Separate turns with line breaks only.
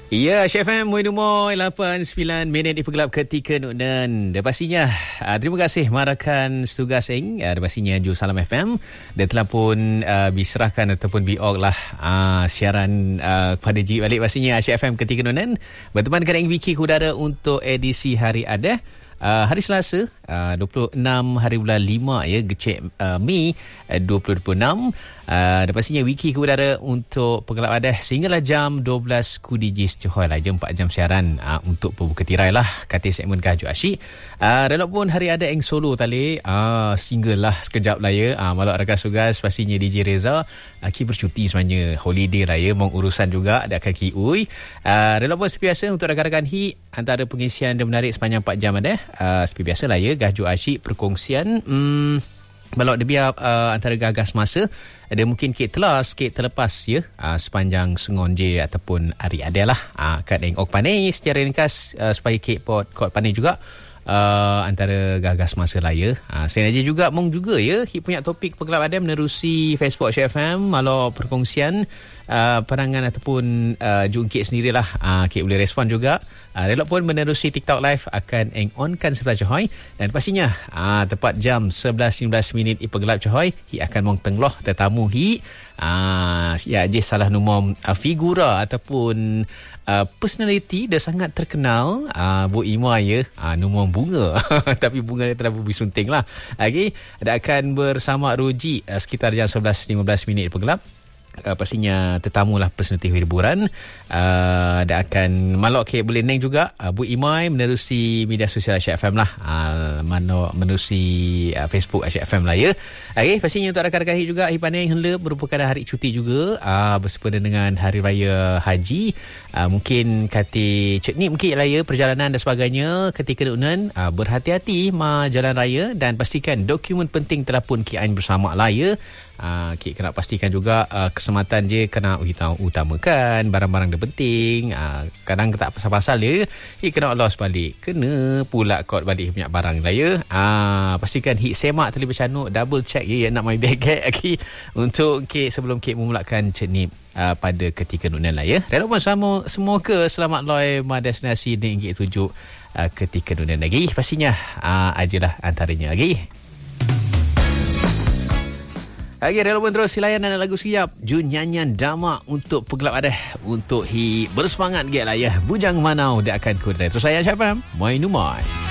Ya, Syed FM, Muinumoy, 8-9 minit di pergelap ketika Nunan. Dan pastinya, terima kasih marakan setugas ing. Dan pastinya Ju Salam FM. Dan telah pun diserahkan ataupun biok lah siaran kepada Ji balik pastinya Syed FM ketika Nunan. Berteman dengan Wiki Udara untuk edisi hari ada. Hari Selasa 26 hari bulan 5 ya, Gecek Mei 2026. Dan pastinya wiki ke udara untuk Pergelap Adah sehinggalah jam 12 Kudijis Johor lah, jam 4 jam siaran untuk pembuka tirai lah kata segmen Kaju Asyik. Dalam pun hari ada yang solo tali single lah sekejap lah ya. Malak rakan sugas pastinya DJ Reza Ki bercuti sebenarnya, holiday lah ya, mau urusan juga ada kaki ui. Dalam pun seperti biasa untuk rakan-rakan hi antara pengisian dan menarik sepanjang 4 jam ada. Seperti biasa lah ya, Kaju Asyik perkongsian balok dia biar antara gagas masa ada mungkin kek telas, kek terlepas ya sepanjang sengon je ataupun hari ada lah kat yang ok panai secara ringkas supaya kek pot kot panai juga antara gagas masa lah ya. Saya aja juga mong juga ya hit punya topik Pergelap Adah menerusi Facebook Syed FM malah perkongsian pandangan ataupun jungkit sendirilah kek boleh respon juga. Relok pun menerusi TikTok Live akan on-kan sebelah Johor. Dan pastinya tepat jam 11.15 minit i Pergelap Johor hi akan mong tengloh tetamu hi ya je salah nombor figura ataupun personality dah sangat terkenal Bu Ima ya, nombor bunga tapi bunga dia terlalu bisunting lah. Okay, ada akan bersama Roji sekitar jam 11.15 minit Pergelap. Pastinya tetamu lah personaliti hiburan. Dan akan malok ke boleh neng juga Bu Imai menerusi media sosial Syed FM lah, menerusi Facebook Syed FM lah ya. Okay, pastinya untuk rakan-rakan juga Hipanai hendak merupakan hari cuti juga bersempena dengan Hari Raya Haji. Mungkin kata ceknik mungkin lah ya perjalanan dan sebagainya ketika Nunan. Berhati-hati jalan raya dan pastikan dokumen penting telah pun kian bersama lah ya. Kena pastikan juga keselamatan je kena utamakan, barang-barang dia penting. Kadang tak pasal-pasal dia kena lost balik, kena pula kot balik punya barang lah ya. Pastikan hit semak tali bercanuk, double check ya nak main bag okay, untuk sebelum memulakan ceknip pada ketika Nunan lah ya. Dan pun semoga selamat loy destinasi di Inggit tujuh ketika Nunan lagi. Pastinya ajalah antaranya lagi. Okay, relevan terus silayan dan lagu siap Jun nyanyian Dama untuk Pergelap Adah untuk hi bersemangat ge lah ya. Bujang Manau dia akan kudai. Terus saya Syed FM, Muinumoy.